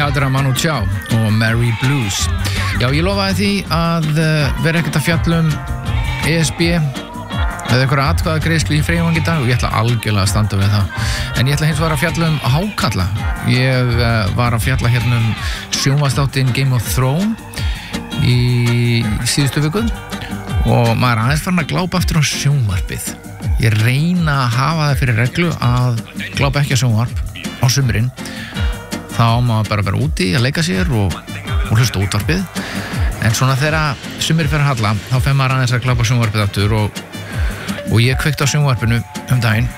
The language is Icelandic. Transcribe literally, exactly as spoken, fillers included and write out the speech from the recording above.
Shadra Manu Chao og Mary Blues. Já, ég lofaði því að vera ekkert að fjallum E S B eða einhverja atkvæðagreiðslu í Freyvangi í dag og ég ætla algjörlega að standa við það. En ég ætla hins vegar að fjalla um hákarla. Ég var að fjalla hérna um sjónvarpsþáttinn Game of Thrones í síðustu viku og maður aðeins farin að glápa aftur á sjónvarpið. Ég reyna að hafa það fyrir reglu að glápa ekki á sjónvarp á sumrin. Þá á maður bara að vera úti að leika sér og, og hlusta útvarpið. En svona þegar sumir fyrir að halla, þá fer maður aðeins að glápa á sjónvarpið aftur og, og ég kveikti á sjónvarpinu um daginn